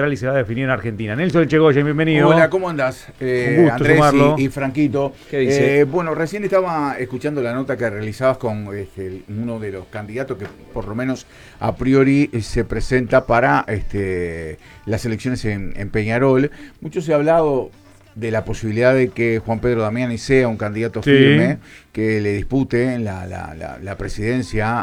central y se va a definir en Argentina. Nelson Elchegoyen, bienvenido. Hola, ¿cómo andás? Un gusto Andrés sumarlo. y Franquito. ¿Qué dice? Bueno, recién estaba escuchando la nota que realizabas con uno de los candidatos que por lo menos a priori se presenta para las elecciones en Peñarol. Mucho se ha hablado de la posibilidad de que Juan Pedro Damiani sea un candidato firme, que le dispute la presidencia